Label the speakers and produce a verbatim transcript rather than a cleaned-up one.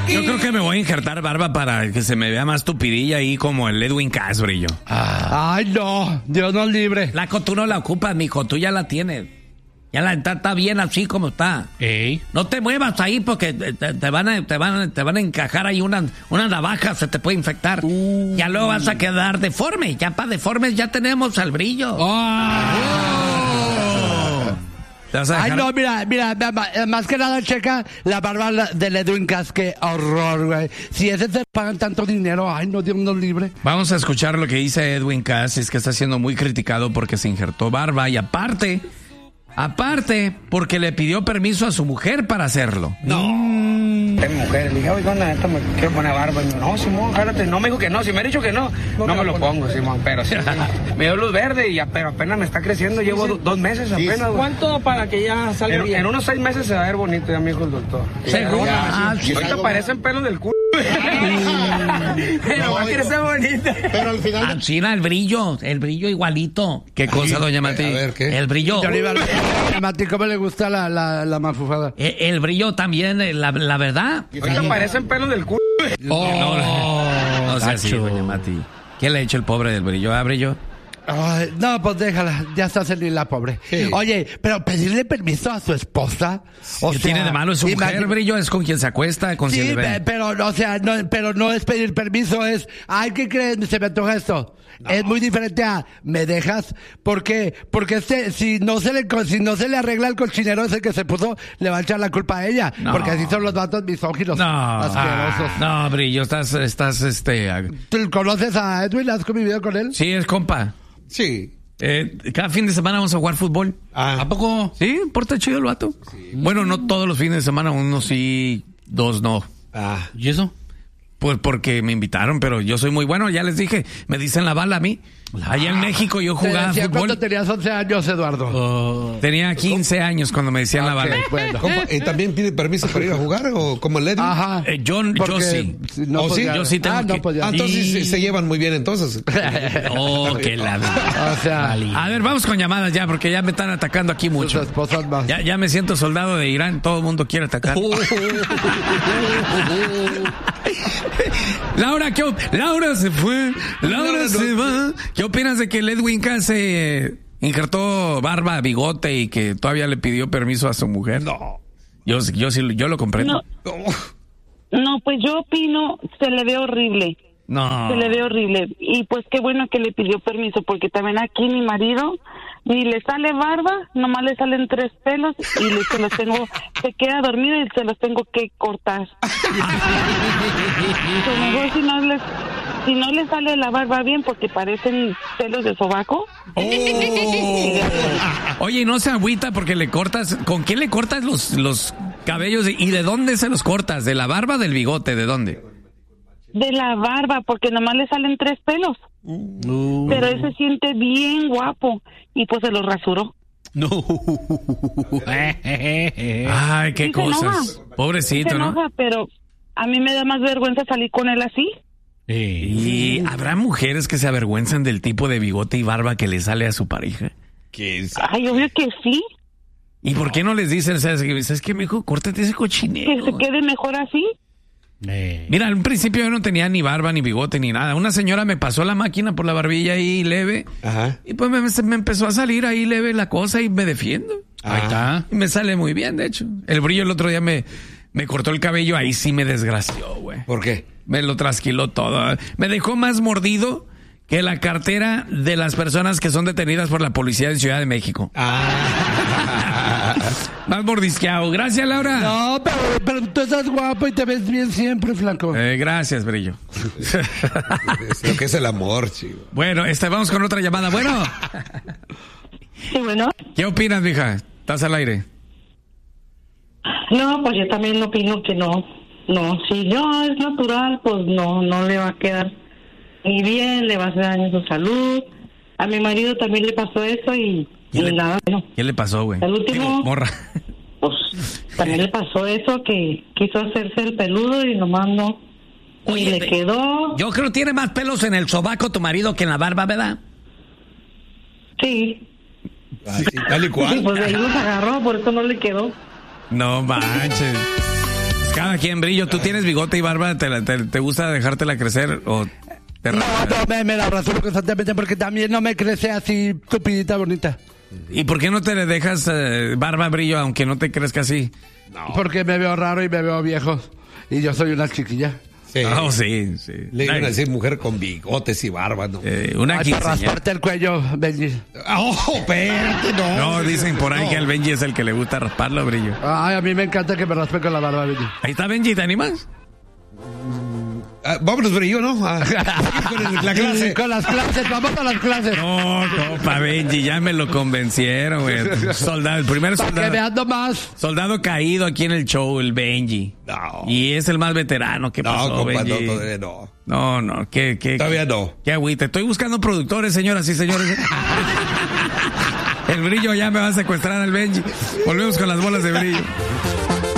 Speaker 1: Yo creo que me voy a injertar barba para que se me vea más tupidilla ahí como el Edwin Cass, brillo.
Speaker 2: Ah. Ay, no, Dios nos libre.
Speaker 1: Laco, tú no la ocupas, mijo, tú ya la tienes. Ya la está, está bien así como está.
Speaker 3: Ey.
Speaker 1: No te muevas ahí porque te, te van a, te van a, te van a encajar ahí una, una navaja, se te puede infectar. Uh. Ya luego vas a quedar deforme. Ya para deformes ya tenemos al brillo.
Speaker 2: Oh.
Speaker 1: Oh.
Speaker 2: Ay, no, mira, mira, más que nada checa la barba de Edwin Cass, qué horror, güey. Si ese te pagan tanto dinero, ay, no, Dios nos libre.
Speaker 1: Vamos a escuchar lo que dice Edwin Cass, es que está siendo muy criticado porque se injertó barba y aparte... Aparte, porque le pidió permiso a su mujer para hacerlo.
Speaker 4: No. Mm. Es mujer. Le dije, oiga, neta, me quiero poner barba. Y me dijo, no, Simón, jálate. No me dijo que no. Si me ha dicho que no, no, no me lo pongo, Simón. Pero sí, me dio luz verde y ya, pero apenas me está creciendo. Llevo sí, sí. dos meses apenas. Sí, sí.
Speaker 5: ¿Cuánto para que ya salga
Speaker 4: en,
Speaker 5: bien?
Speaker 4: En unos seis meses se va a ver bonito, ya me dijo el doctor.
Speaker 1: ¿Seguro?
Speaker 4: Ah, sí. Ahorita parecen pelos del culo. Pero va a crecer bonita.
Speaker 1: Pero al final... Ah, sí, el brillo, el brillo igualito. ¿Qué cosa, Ay, doña Mati? A ver, ¿qué? El brillo.
Speaker 2: Mati, ¿cómo le gusta la, la, la mafufada?
Speaker 1: El, el brillo también, la, la verdad.
Speaker 4: Ahorita parecen pelos del culo.
Speaker 1: Oh, no, no, no sea así, doña Mati. ¿Qué le ha hecho el pobre del brillo? ¿Ah, brillo?
Speaker 2: Ay, no, pues déjala, ya está feliz la pobre. Sí. Oye, pero pedirle permiso a su esposa, o
Speaker 1: ¿Qué
Speaker 2: sea,
Speaker 1: tiene de malo? Es su mujer, imagine... brillo, es con quien se acuesta, con
Speaker 2: sí,
Speaker 1: quien le ve.
Speaker 2: pero, o sea, no, pero no es pedir permiso, es, ay, ¿qué crees? Se me antoja esto. No. Es muy diferente a, ¿me dejas? ¿Por qué? Porque este, si no se le, si no se le arregla el cochinero ese que se puso, le va a echar la culpa a ella. No. Porque así son los vatos misóginos.
Speaker 1: No.
Speaker 2: Asquerosos.
Speaker 1: Ah, no, brillo, estás, estás, este...
Speaker 2: ¿Tú conoces a Edwin? ¿Has convivido con él?
Speaker 1: Sí, es compa.
Speaker 3: Sí.
Speaker 1: Eh, cada fin de semana vamos a jugar fútbol.
Speaker 3: Ah. ¿A poco?
Speaker 1: Sí, porta chido el vato. Sí. Bueno, no todos los fines de semana, uno sí, dos no.
Speaker 3: Ah. ¿Y eso?
Speaker 1: Pues porque me invitaron, pero yo soy muy bueno, ya les dije, me dicen la bala a mí. Allá en México yo jugaba fútbol.
Speaker 2: ¿Cuánto tenías? once años, Eduardo?
Speaker 1: Oh. Tenía quince años cuando me decían okay, la bala.
Speaker 3: Bueno. ¿Y también pide permiso para ir a jugar o como el Edwin?
Speaker 1: Ajá. Eh, yo, yo sí.
Speaker 2: No
Speaker 1: ¿Oh, sí? Yo sí tengo
Speaker 2: ah, no,
Speaker 1: que...
Speaker 2: pues
Speaker 3: ah, entonces
Speaker 1: y...
Speaker 3: se, se llevan muy bien entonces.
Speaker 1: Oh, qué la...
Speaker 2: O sea...
Speaker 1: A ver, vamos con llamadas ya, porque ya me están atacando aquí mucho.
Speaker 2: Más.
Speaker 1: Ya, ya me siento soldado de Irán, todo el mundo quiere atacar. Laura, ¿qué op... Laura se fue, Laura no, se no. va. ¿Qué opinas de que el Edwin Cass se injertó barba, bigote y que todavía le pidió permiso a su mujer?
Speaker 3: No.
Speaker 1: Yo, yo sí, yo lo comprendo.
Speaker 6: No, no, pues yo opino, se le ve horrible.
Speaker 1: No.
Speaker 6: Se le ve horrible. Y pues qué bueno que le pidió permiso, porque también aquí mi marido ni le sale barba, nomás le salen tres pelos y le, se los tengo, se queda dormido y se los tengo que cortar. Pues mejor si no les, si no le sale la barba bien, porque parecen pelos de sobaco.
Speaker 1: Oh. Oye, no se agüita porque le cortas, ¿con qué le cortas los, los cabellos y de dónde se los cortas? ¿De la barba o del bigote? ¿De dónde?
Speaker 6: De la barba, porque nomás le salen tres pelos. Uh. Pero él se siente bien guapo y pues se los rasuró.
Speaker 1: No. Ay, qué cosas. Pobrecito,
Speaker 6: se
Speaker 1: ¿no?
Speaker 6: enoja, pero a mí me da más vergüenza salir con él así.
Speaker 1: ¿Y habrá mujeres que se avergüenzan del tipo de bigote y barba que le sale a su pareja?
Speaker 6: ¿Qué Ay, obvio que sí.
Speaker 1: ¿Y por qué no les dicen, sabes, sabes qué, mijo? Córtate ese cochinero.
Speaker 6: Que se quede mejor así.
Speaker 1: Eh. Mira, al principio yo no tenía ni barba, ni bigote, ni nada. Una señora me pasó la máquina por la barbilla ahí leve.
Speaker 3: Ajá.
Speaker 1: Y pues me, me empezó a salir ahí leve la cosa y me defiendo.
Speaker 3: Ahí está.
Speaker 1: Y me sale muy bien, de hecho. El brillo el otro día me, me cortó el cabello, ahí sí me desgració, güey.
Speaker 3: ¿Por qué?
Speaker 1: Me lo trasquiló todo. Me dejó más mordido que la cartera de las personas que son detenidas por la policía de Ciudad de México.
Speaker 3: Ah.
Speaker 1: Más mordisqueado. Gracias, Laura.
Speaker 2: No, pero, pero tú estás guapo y te ves bien siempre, flaco.
Speaker 1: Eh, gracias, brillo.
Speaker 3: Es lo que es el amor, chico.
Speaker 1: Bueno, este, vamos con otra llamada. Bueno.
Speaker 6: Sí, bueno.
Speaker 1: ¿Qué opinas, mija? ¿Estás al aire?
Speaker 6: No, pues yo también opino que no. No, si no es natural, pues no, no le va a quedar ni bien, le va a hacer daño a su salud. A mi marido también le pasó eso y, y
Speaker 1: le,
Speaker 6: nada, no.
Speaker 1: ¿Qué le pasó, güey?
Speaker 6: El último,
Speaker 1: Digo, morra.
Speaker 6: Pues también le pasó eso, que quiso hacerse el peludo y nomás no.
Speaker 1: Oye,
Speaker 6: y le quedó.
Speaker 1: Yo creo que tiene más pelos en el sobaco tu marido que en la barba, ¿verdad?
Speaker 6: Sí.
Speaker 3: Ay, sí, tal y cual.
Speaker 6: Sí, pues de ahí los agarró, por eso no le quedó.
Speaker 1: No manches. Cada quien, Brillo. ¿Tú tienes bigote y barba? ¿Te, la- te, te gusta dejártela crecer o te
Speaker 2: No,
Speaker 1: raspas?
Speaker 2: no, me, me la rasuro constantemente porque también no me crece así tupidita bonita.
Speaker 1: ¿Y por qué no te le dejas eh, barba, Brillo, aunque no te crezca así?
Speaker 2: Porque me veo raro y me veo viejo. Y yo soy una chiquilla.
Speaker 3: Sí.
Speaker 1: Oh, sí, sí.
Speaker 3: Le iban a
Speaker 1: Ay,
Speaker 3: decir mujer con bigotes y barba, ¿no?
Speaker 1: eh, una
Speaker 2: Ay, para
Speaker 1: quinceañera.
Speaker 2: rasparte el cuello, Benji.
Speaker 3: ¡Oh, espérate, no!
Speaker 1: No, dicen por ahí
Speaker 3: No.
Speaker 1: que al Benji es el que le gusta rasparlo, Brillo.
Speaker 2: Ay, a mí me encanta que me raspe con la barba, Benji.
Speaker 1: Ahí está Benji, ¿te animas?
Speaker 3: Ah, vámonos, Brillo, ¿no? Ah, con el- la clase.
Speaker 2: Con las clases, vamos a las clases.
Speaker 1: No, compa Benji, ya me lo convencieron, güey. Soldado, el primer
Speaker 2: Que me
Speaker 1: soldado,
Speaker 2: ando más.
Speaker 1: soldado caído aquí en el show, el Benji.
Speaker 3: No.
Speaker 1: Y es el más veterano. ¿Qué
Speaker 3: No,
Speaker 1: pasó,
Speaker 3: compa, no,
Speaker 1: Benji?
Speaker 3: todavía no.
Speaker 1: No, no, qué, qué.
Speaker 3: Todavía no.
Speaker 1: Qué agüita. Estoy buscando productores, señoras y señores. El Brillo ya me va a secuestrar al Benji. Volvemos con las bolas de Brillo.